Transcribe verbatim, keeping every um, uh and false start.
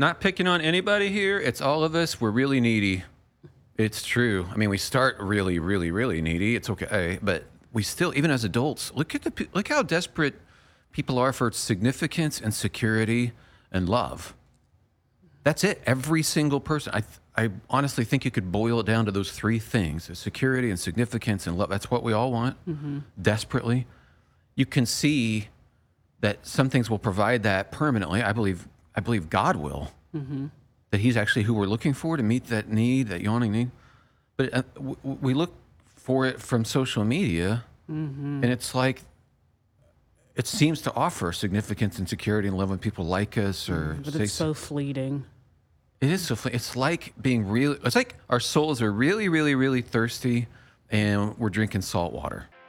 Not picking on anybody here. It's all of us. We're really needy. It's true. I mean, we start really, really, really needy. It's okay, but we still, even as adults, look at the pe- look how desperate people are for significance and security and love. That's it. Every single person. I th- I honestly think you could boil it down to those three things: security and significance and love. That's what we all want desperately. You can see that some things will provide that permanently. I believe. I believe God will. That He's actually who we're looking for to meet that need, that yawning need. But uh, w- w- we look for it from social media, and it's like it seems to offer significance and security and love when people like us or But say it's so fleeting. It is so. fl- It's like being real. It's like our souls are really, really, really thirsty, and we're drinking salt water.